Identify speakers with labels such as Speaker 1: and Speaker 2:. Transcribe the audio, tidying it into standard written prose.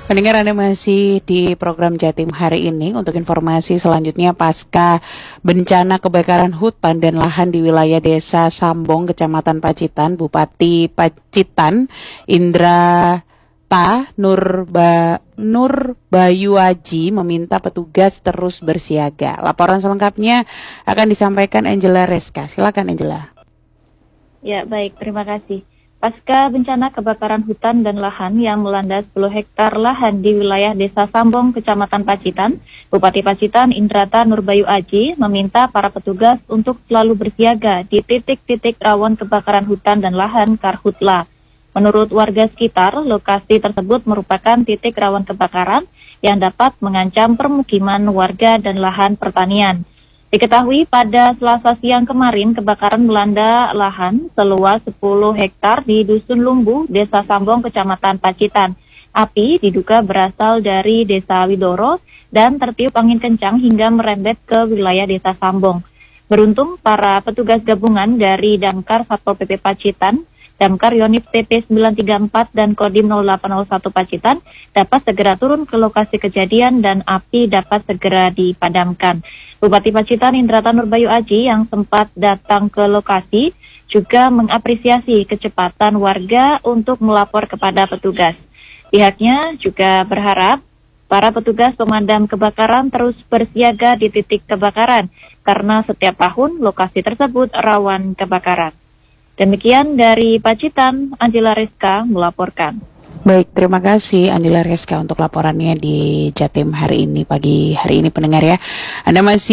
Speaker 1: Pendengar, Anda masih di program Jatim hari ini. Untuk informasi selanjutnya, pasca bencana kebakaran hutan dan lahan di wilayah Desa Sambong, Kecamatan Pacitan, Bupati Pacitan Indra Nur Bayu Aji meminta petugas terus bersiaga. Laporan selengkapnya akan disampaikan Angela Reska. Silakan, Angela.
Speaker 2: Ya, baik, terima kasih. Pasca bencana kebakaran hutan dan lahan yang melanda 10 hektar lahan di wilayah Desa Sambong, Kecamatan Pacitan, Bupati Pacitan Indrata Nurbayu Aji meminta para petugas untuk selalu bersiaga di titik-titik rawan kebakaran hutan dan lahan Karhutla. Menurut warga sekitar, lokasi tersebut merupakan titik rawan kebakaran yang dapat mengancam permukiman warga dan lahan pertanian. Diketahui pada Selasa siang kemarin kebakaran melanda lahan seluas 10 hektar di Dusun Lumbu, Desa Sambong, Kecamatan Pacitan. Api diduga berasal dari Desa Widoro dan tertiup angin kencang hingga merembet ke wilayah Desa Sambong. Beruntung para petugas gabungan dari Damkar Satpol PP Pacitan, Damkar Yonif TP 934 dan Kodim 0801 Pacitan dapat segera turun ke lokasi kejadian dan api dapat segera dipadamkan. Bupati Pacitan Indrata Nurbayu Aji yang sempat datang ke lokasi juga mengapresiasi kecepatan warga untuk melapor kepada petugas. Pihaknya juga berharap para petugas pemadam kebakaran terus bersiaga di titik kebakaran karena setiap tahun lokasi tersebut rawan kebakaran. Demikian dari Pacitan, Angela Reska melaporkan.
Speaker 1: Baik, terima kasih Angela Reska untuk laporannya di Jatim hari ini, pagi hari ini, pendengar ya. Anda masih